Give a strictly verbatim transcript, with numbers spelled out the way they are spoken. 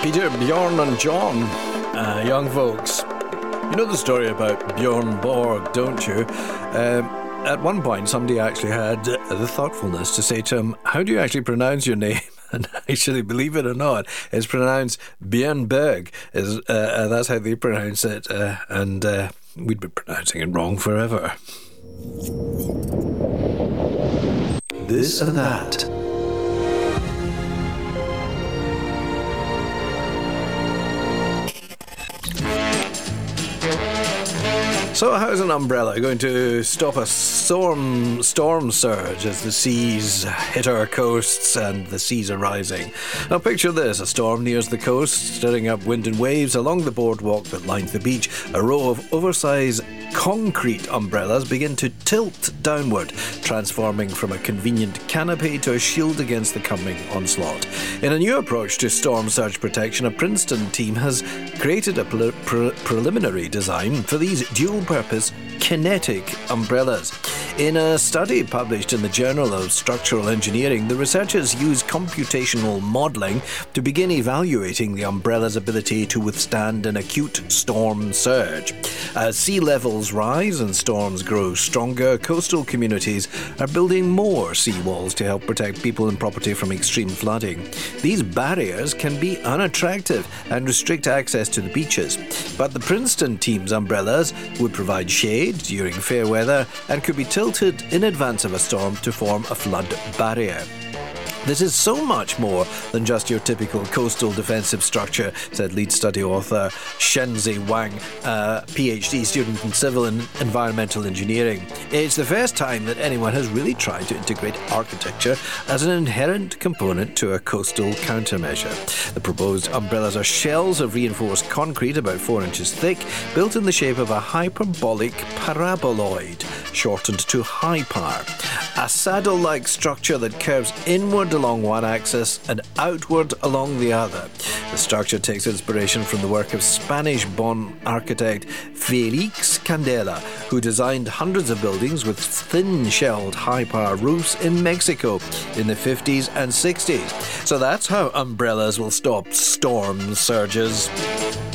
Peter, Bjorn and John, uh, young folks. You know the story about Bjorn Borg, don't you? Um, at one point, somebody actually had the thoughtfulness to say to him, how do you actually pronounce your name? And actually, believe it or not, it's pronounced Bjorn Berg. Is, uh, uh, that's how they pronounce it. Uh, and uh, we'd be pronouncing it wrong forever. This and that. So how's an umbrella going to stop a storm storm surge as the seas hit our coasts and the seas are rising? Now picture this, a storm nears the coast, stirring up wind and waves along the boardwalk that lines the beach. A row of oversized concrete umbrellas begin to tilt downward, transforming from a convenient canopy to a shield against the coming onslaught. In a new approach to storm surge protection, a Princeton team has created a pre- pre- preliminary design for these dual-purpose kinetic umbrellas. In a study published in the Journal of Structural Engineering, the researchers used computational modelling to begin evaluating the umbrella's ability to withstand an acute storm surge. As sea levels rise and storms grow stronger, coastal communities are building more seawalls to help protect people and property from extreme flooding. These barriers can be unattractive and restrict access to the beaches, but the Princeton team's umbrellas would provide shade during fair weather and could be tilted in advance of a storm to form a flood barrier. This is so much more than just your typical coastal defensive structure, said lead study author Shenzi Wang, a PhD student in civil and environmental engineering. It's the first time that anyone has really tried to integrate architecture as an inherent component to a coastal countermeasure. The proposed umbrellas are shells of reinforced concrete about four inches thick, built in the shape of a hyperbolic paraboloid, shortened to HYPAR, a saddle-like structure that curves inward along one axis and outward along the other. The structure takes inspiration from the work of Spanish-born architect Felix Candela, who designed hundreds of buildings with thin-shelled high-power roofs in Mexico in the fifties and sixties. So that's how umbrellas will stop storm surges.